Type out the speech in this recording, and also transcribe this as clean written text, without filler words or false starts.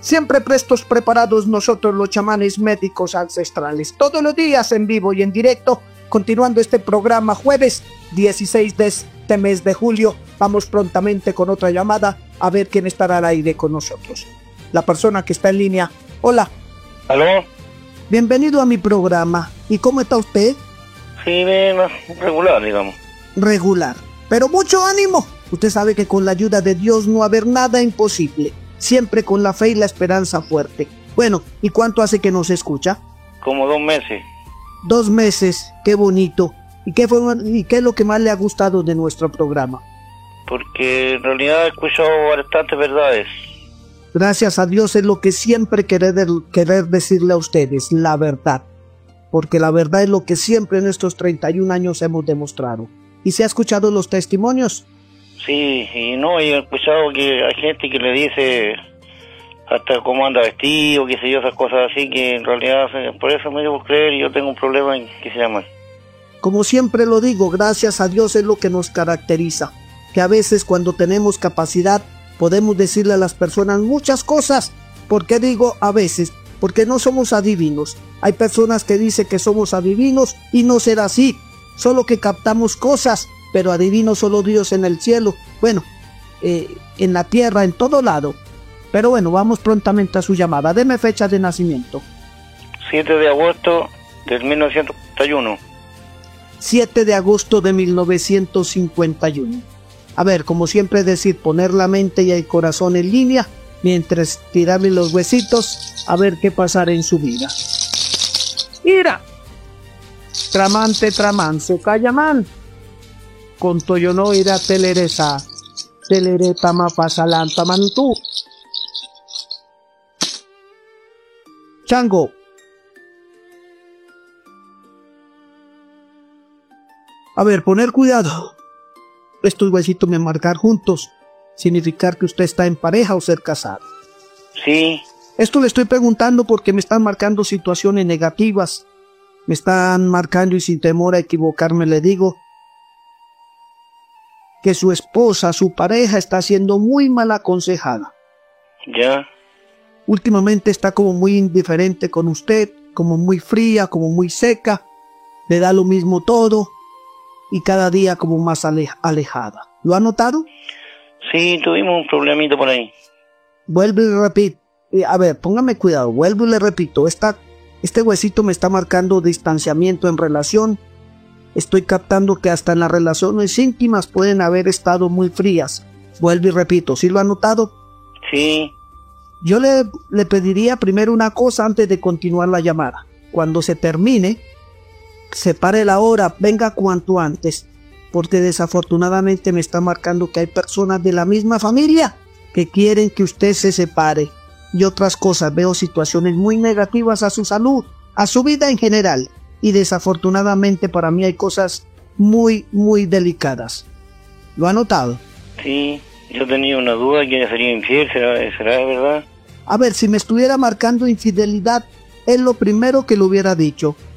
Siempre prestos, preparados nosotros los chamanes médicos ancestrales. Todos los días en vivo y en directo, continuando este programa jueves 16 de este mes de julio. Vamos prontamente con otra llamada a ver quién estará al aire con nosotros. La persona que está en línea. Hola. ¿Aló? Bienvenido a mi programa. ¿Y cómo está usted? Sí, bien, regular, digamos. Regular. Pero mucho ánimo. Usted sabe que con la ayuda de Dios no va a haber nada imposible. Siempre con la fe y la esperanza fuerte. Bueno, ¿y cuánto hace que nos escucha? Como 2 meses. 2 meses, qué bonito. ¿Y qué es lo que más le ha gustado de nuestro programa? Porque en realidad he escuchado bastantes verdades. Gracias a Dios es lo que siempre querer decirle a ustedes, la verdad. Porque la verdad es lo que siempre en estos 31 años hemos demostrado. ¿Y se ha escuchado los testimonios? Sí, y no, he escuchado que hay gente que le dice hasta cómo anda vestido, qué sé yo, esas cosas así, que en realidad por eso me debo creer y yo tengo un problema en que se llama. Como siempre lo digo, gracias a Dios es lo que nos caracteriza. Que a veces cuando tenemos capacidad podemos decirle a las personas muchas cosas. ¿Por qué digo a veces? Porque no somos adivinos. Hay personas que dicen que somos adivinos y no será así. Solo que captamos cosas, pero adivino solo Dios en el cielo. Bueno, en la tierra, en todo lado. Pero bueno, vamos prontamente a su llamada. Deme fecha de nacimiento. 7 de agosto del 1951. 7 de agosto de 1951. A ver, como siempre decir, poner la mente y el corazón en línea, mientras tirarle los huesitos, a ver qué pasará en su vida. ¡Mira! Tramante tramanso callaman. Con toyo no irá teleresa. Telereta mapasalanta mantú. Chango. A ver, poner cuidado. Estos huesitos me marcar juntos. Significar que usted está en pareja o ser casado. Sí. Esto le estoy preguntando porque me están marcando situaciones negativas. Me están marcando y sin temor a equivocarme le digo que su esposa, su pareja está siendo muy mal aconsejada. Ya. Últimamente está como muy indiferente con usted, como muy fría, como muy seca. Le da lo mismo todo y cada día como más alejada. ¿Lo ha notado? Sí, tuvimos un problemito por ahí. Vuelvo y repito. A ver, póngame cuidado. Vuelvo y le repito. Este huesito me está marcando distanciamiento en relación. Estoy captando que hasta en las relaciones íntimas pueden haber estado muy frías. Vuelvo y repito. ¿Sí lo ha notado? Sí. Yo le pediría primero una cosa antes de continuar la llamada. Cuando se termine, separe la hora, venga cuanto antes. Porque desafortunadamente me está marcando que hay personas de la misma familia que quieren que usted se separe. Y otras cosas, veo situaciones muy negativas a su salud, a su vida en general. Y desafortunadamente para mí hay cosas muy, muy delicadas. ¿Lo ha notado? Sí, yo tenía una duda que sería infiel, ¿será verdad? A ver, si me estuviera marcando infidelidad, es lo primero que le hubiera dicho.